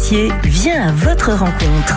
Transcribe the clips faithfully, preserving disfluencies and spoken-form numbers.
métier vient à votre rencontre.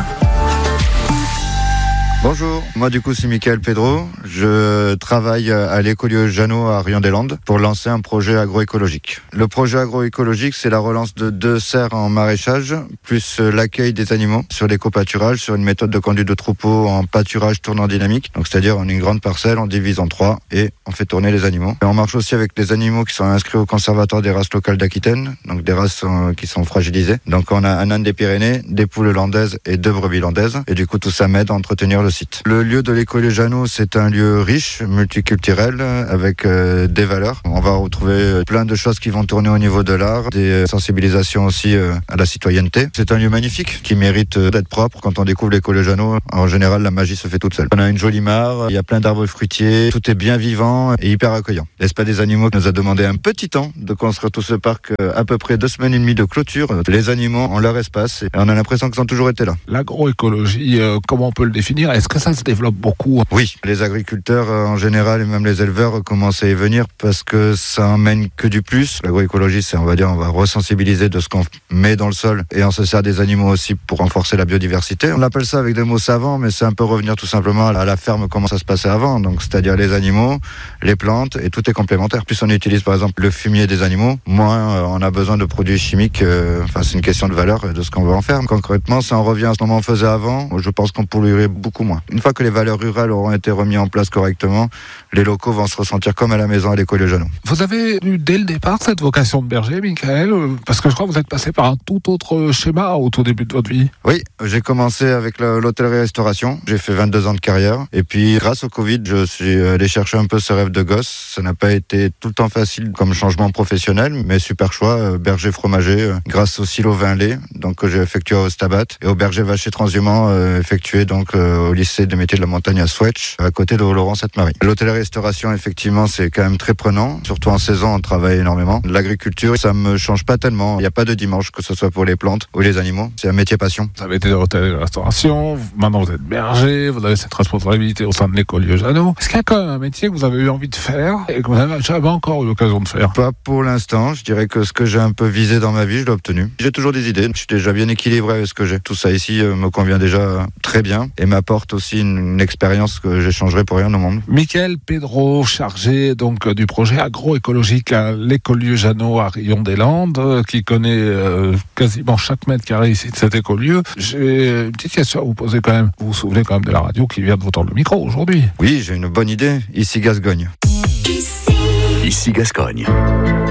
Bonjour, moi du coup c'est Michael Pedro, je travaille à l'écolieu Jeannot à Rion-des-Landes pour lancer un projet agroécologique. Le projet agroécologique, c'est la relance de deux serres en maraîchage, plus l'accueil des animaux sur l'éco-pâturage, sur une méthode de conduite de troupeau en pâturage tournant dynamique. Donc c'est-à-dire on a une grande parcelle, on divise en trois et on fait tourner les animaux. Et on marche aussi avec les animaux qui sont inscrits au conservatoire des races locales d'Aquitaine, donc des races euh, qui sont fragilisées. Donc on a un âne des Pyrénées, des poules landaises et deux brebis landaises. Et du coup tout ça m'aide à entretenir le site. Le lieu de l'écolieu Jeannot, c'est un lieu riche, multiculturel, avec euh, des valeurs. On va retrouver plein de choses qui vont tourner au niveau de l'art, des sensibilisations aussi euh, à la citoyenneté. C'est un lieu magnifique qui mérite euh, d'être propre. Quand on découvre l'écolieu Jeannot, en général, la magie se fait toute seule. On a une jolie mare, il y a plein d'arbres fruitiers, tout est bien vivant et hyper accueillant. L'Espace des animaux nous a demandé un petit temps de construire tout ce parc, euh, à peu près deux semaines et demie de clôture. Les animaux ont leur espace et on a l'impression qu'ils ont toujours été là. L'agroécologie, euh, comment on peut le définir ? Est-ce que ça se développe beaucoup ? Oui, les agriculteurs euh, en général et même les éleveurs euh, commencent à y venir parce que ça emmène que du plus. L'agroécologie, c'est on va dire on va resensibiliser de ce qu'on met dans le sol et on se sert des animaux aussi pour renforcer la biodiversité. On appelle ça avec des mots savants, mais c'est un peu revenir tout simplement à la ferme comment ça se passait avant. Donc c'est-à-dire les animaux, les plantes et tout est complémentaire. Plus on utilise par exemple le fumier des animaux, moins euh, on a besoin de produits chimiques. Euh, enfin c'est une question de valeur et de ce qu'on veut en faire. Concrètement, si on revient à ce moment on faisait avant, je pense qu'on polluerait beaucoup moins. Une fois que les valeurs rurales auront été remises en place correctement, les locaux vont se ressentir comme à la maison à l'écolieu Jeannot. Vous avez eu dès le départ cette vocation de berger, Michael, parce que je crois que vous êtes passé par un tout autre schéma au tout début de votre vie. Oui, j'ai commencé avec l'hôtellerie-restauration. J'ai fait vingt-deux ans de carrière. Et puis, grâce au Covid, je suis allé chercher un peu ce rêve de gosse. Ça n'a pas été tout le temps facile comme changement professionnel, mais super choix. Berger fromager, grâce au silo vin-lait, donc que j'ai effectué au Stabat, et au berger vacher transhumant, euh, effectué donc euh, au lycée des métiers de la montagne à Swetch, à côté de Oloron-Sainte-Marie. L'hôtellerie-restauration, effectivement, c'est quand même très prenant. Surtout en saison, on travaille énormément. L'agriculture, ça me change pas tellement. Il n'y a pas de dimanche, que ce soit pour les plantes ou les animaux. C'est un métier passion. Vous avez été hôtellerie-restauration, maintenant vous êtes berger, vous avez cette responsabilité au sein de l'écolieu Jeannot. Est-ce qu'il y a quand même un métier que vous avez eu envie de faire et que vous n'avez jamais encore eu l'occasion de faire ? Pas pour l'instant. Je dirais que ce que j'ai un peu visé dans ma vie, je l'ai obtenu. J'ai toujours des idées. Je suis déjà bien équilibré avec ce que j'ai. Tout ça ici me convient déjà très bien et m'apporte aussi une, une expérience que j'échangerai pour rien au monde. Michael Pedro, chargé donc du projet agroécologique à l'écolieu Jeannot à Rion-des-Landes, qui connaît euh, quasiment chaque mètre carré ici de cet écolieu. J'ai une petite question à vous poser quand même. Vous vous souvenez quand même de la radio qui vient de vous tendre le micro aujourd'hui ? Oui, j'ai une bonne idée. Ici Gascogne. Ici Gascogne.